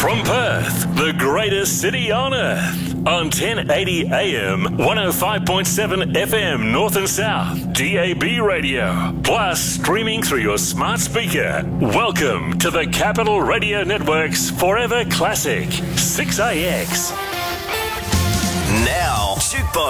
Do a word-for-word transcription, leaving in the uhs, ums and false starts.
From Perth, the greatest city on earth, on ten eighty A M, one oh five point seven F M North and South, D A B radio, plus streaming through your smart speaker. Welcome to the Capital Radio Network's Forever Classic, six A X. Now, Jukebox